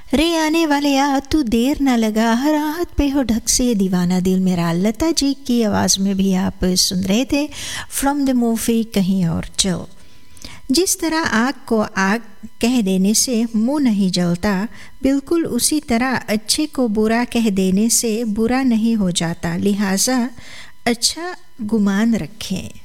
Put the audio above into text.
रे आने वाले आ तू देर ना लगा, राहत पे हो ढक से दीवाना दिल मेरा। लता जी की आवाज़ में भी आप सुन रहे थे फ्रॉम द मूवी कहीं और चल। जिस तरह आग को आग कह देने से मुंह नहीं जलता, बिल्कुल उसी तरह अच्छे को बुरा कह देने से बुरा नहीं हो जाता। लिहाजा अच्छा गुमान रखें।